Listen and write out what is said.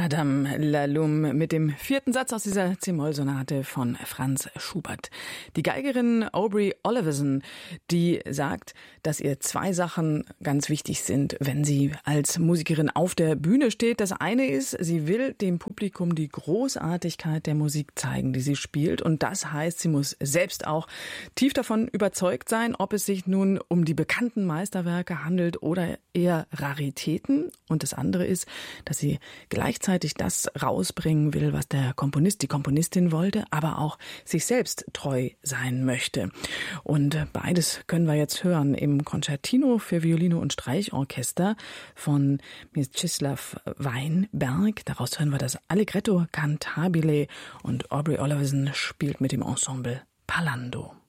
Madame Lalum mit dem 4. Satz aus dieser C-Moll-Sonate von Franz Schubert. Die Geigerin Aubrey Oliverson, die sagt, dass ihr 2 Sachen ganz wichtig sind, wenn sie als Musikerin auf der Bühne steht. Das eine ist, sie will dem Publikum die Großartigkeit der Musik zeigen, die sie spielt. Und das heißt, sie muss selbst auch tief davon überzeugt sein, ob es sich nun um die bekannten Meisterwerke handelt oder eher Raritäten. Und das andere ist, dass sie gleichzeitig das rausbringen will, was der Komponist, die Komponistin wollte, aber auch sich selbst treu sein möchte. Und beides können wir jetzt hören im Concertino für Violine und Streichorchester von Mstislav Weinberg. Daraus hören wir das Allegretto cantabile und Aubrey Oliverson spielt mit dem Ensemble Parlando.